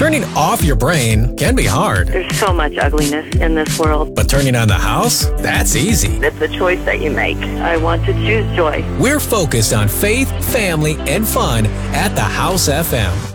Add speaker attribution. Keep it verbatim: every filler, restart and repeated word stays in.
Speaker 1: Turning off your brain can be hard,
Speaker 2: There's so much ugliness in this world.
Speaker 1: but turning on the house? That's easy.
Speaker 2: It's a choice that you make. I want to choose joy.
Speaker 1: We're focused on faith, family, and fun at the House F M.